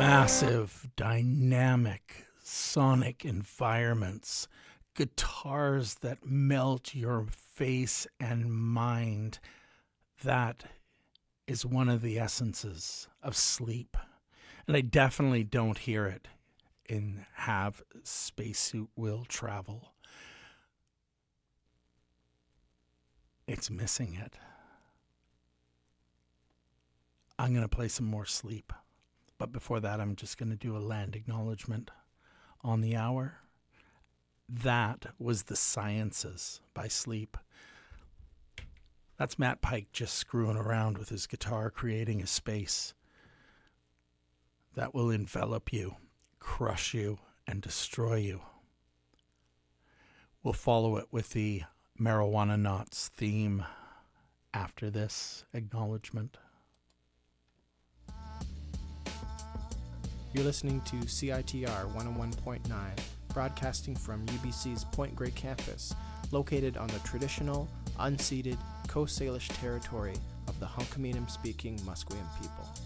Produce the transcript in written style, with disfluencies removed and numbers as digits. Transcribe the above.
massive, dynamic, sonic environments, guitars that melt your face and mind. That is one of the essences of sleep. And I definitely don't hear it in Have Spacesuit Will Travel. It's missing it. I'm going to play some more Sleep. But before that, I'm just going to do a land acknowledgement on the hour. That was The Sciences by Sleep. That's Matt Pike just screwing around with his guitar, creating a space that will envelop you, crush you, and destroy you. We'll follow it with the Marijuana Knots theme after this acknowledgement. You're listening to CITR 101.9, broadcasting from UBC's Point Grey campus, located on the traditional, unceded Coast Salish territory of the Hunkaminam-speaking Musqueam people.